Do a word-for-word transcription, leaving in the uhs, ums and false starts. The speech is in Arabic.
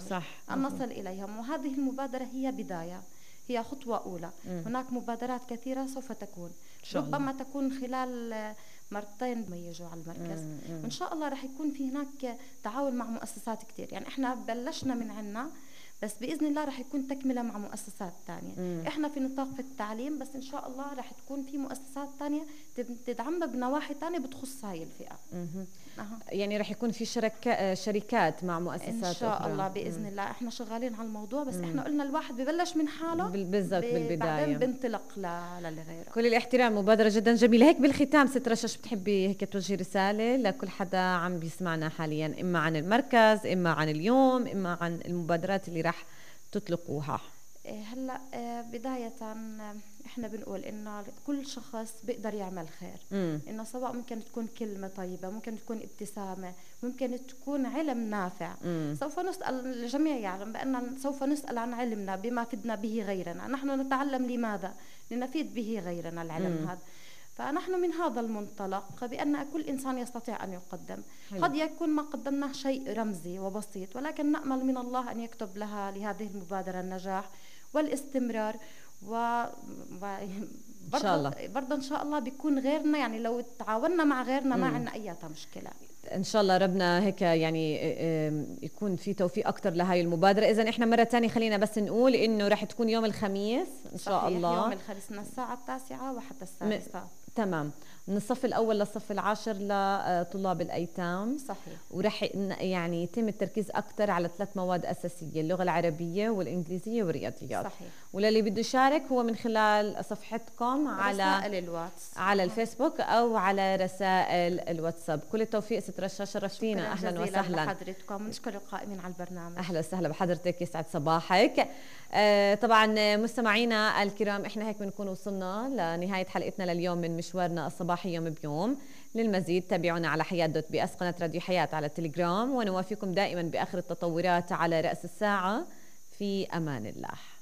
صح. أن نصل إليهم، وهذه المبادرة هي بداية، هي خطوة أولى. مم. هناك مبادرات كثيرة سوف تكون، ربما تكون خلال مرتين ما يجوا على المركز. مم. مم. وإن شاء الله رح يكون في هناك تعاون مع مؤسسات كتير، يعني إحنا بلشنا من عنا، بس بإذن الله رح يكون تكملة مع مؤسسات تانية. مم. إحنا في نطاق التعليم، بس إن شاء الله رح تكون في مؤسسات تانية تدعمنا بنواحي تانية بتخص هاي الفئة. مم. أه. يعني رح يكون في شركة شركات مع مؤسسات إن شاء أخرى. الله بإذن مم. الله. إحنا شغالين على الموضوع، بس مم. إحنا قلنا الواحد ببلش من حاله بالضبط بالبداية، بعدين بنطلق للي غيره. كل الاحترام، مبادرة جدا جميلة. هيك بالختام ست رشا، بتحبي هيك توجهي رسالة لكل حدا عم بيسمعنا حاليا، إما عن المركز، إما عن اليوم، إما عن المبادرات اللي راح تطلقوها؟ هلا بداية احنا بنقول انه كل شخص بيقدر يعمل خير، مم. انه سواء ممكن تكون كلمة طيبة، ممكن تكون ابتسامة، ممكن تكون علم نافع. مم. سوف نسأل، الجميع يعلم بأن سوف نسأل عن علمنا بما فدنا به غيرنا. نحن نتعلم لماذا؟ لنفيد به غيرنا العلم. مم. هذا، فنحن من هذا المنطلق بأن كل إنسان يستطيع أن يقدم. حلو. قد يكون ما قدمناه شيء رمزي وبسيط، ولكن نأمل من الله أن يكتب لها لهذه المبادرة النجاح والاستمرار، و, و... إن شاء الله برضه إن شاء الله بيكون غيرنا، يعني لو تعاوننا مع غيرنا ما عندنا أي مشكلة. ان شاء الله ربنا هيك يعني يكون في توفيق اكثر لهي المبادره. اذا احنا مره ثانيه خلينا بس نقول انه راح تكون يوم الخميس ان شاء صحيح. الله يوم الخميس من الساعه التاسعة وحتى السادسة. تمام، من الصف الأول للصف العاشر لطلاب الأيتام. صحيح. ورح يعني يتم التركيز أكثر على ثلاث مواد أساسية، اللغة العربية والإنجليزية والرياضيات. صحيح. وللي بده يشارك هو من خلال صفحتكم على رسائل الواتس، على الفيسبوك أو على رسائل الواتساب. كل التوفيق ست رشا، شرفتينا. أهلا وسهلا بحضرتكم، ونشكر القائمين على البرنامج. أهلا وسهلا بحضرتك، يسعد صباحك. آه طبعا مستمعينا الكرام، احنا هيك بنكون وصلنا لنهاية حلقتنا لليوم من مشوارنا الصباحي يوم بيوم. للمزيد تابعونا على حياة دوت بي اس، قناة راديو حياة على التليجرام، ونوافيكم دائما بآخر التطورات على رأس الساعة. في أمان الله.